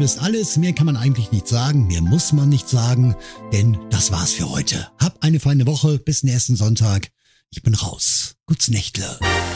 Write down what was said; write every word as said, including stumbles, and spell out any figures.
ist alles. Mehr kann man eigentlich nicht sagen. Mehr muss man nicht sagen. Denn das war's für heute. Hab eine feine Woche. Bis nächsten Sonntag. Ich bin raus. Guts Nächtle.